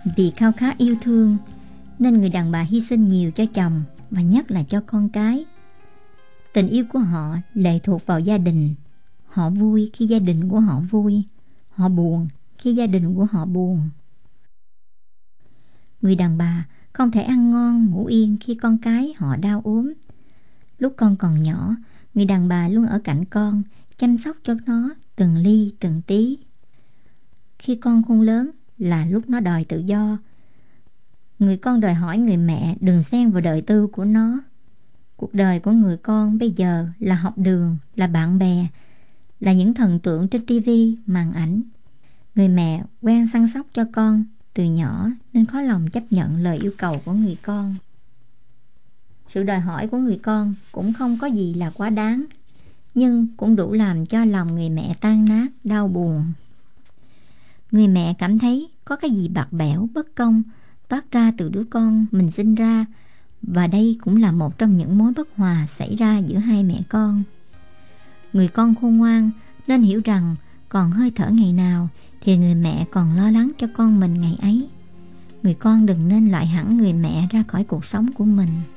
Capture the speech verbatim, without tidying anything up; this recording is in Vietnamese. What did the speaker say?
Vì khao khát yêu thương nên người đàn bà hy sinh nhiều cho chồng và nhất là cho con cái. Tình yêu của họ lệ thuộc vào gia đình. Họ vui khi gia đình của họ vui, họ buồn khi gia đình của họ buồn. Người đàn bà không thể ăn ngon ngủ yên khi con cái họ đau ốm. Lúc con còn nhỏ, người đàn bà luôn ở cạnh con, chăm sóc cho nó từng ly từng tí. Khi con khôn lớn là lúc nó đòi tự do. Người con đòi hỏi người mẹ đừng xen vào đời tư của nó. Cuộc đời của người con bây giờ là học đường, là bạn bè, là những thần tượng trên tivi, màn ảnh. Người mẹ quen săn sóc cho con từ nhỏ nên khó lòng chấp nhận lời yêu cầu của người con. Sự đòi hỏi của người con cũng không có gì là quá đáng, nhưng cũng đủ làm cho lòng người mẹ tan nát, đau buồn. Người mẹ cảm thấy có cái gì bạc bẽo, bất công toát ra từ đứa con mình sinh ra, và đây cũng là một trong những mối bất hòa xảy ra giữa hai mẹ con. Người con khôn ngoan nên hiểu rằng còn hơi thở ngày nào thì người mẹ còn lo lắng cho con mình ngày ấy. Người con đừng nên loại hẳn người mẹ ra khỏi cuộc sống của mình.